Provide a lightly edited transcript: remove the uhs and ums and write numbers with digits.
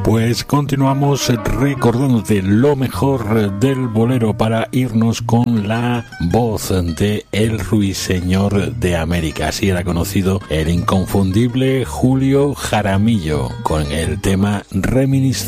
Pues continuamos recordándote lo mejor del bolero para irnos con la voz de El Ruiseñor de América. Así era conocido el inconfundible Julio Jaramillo con el tema Reminiscencia.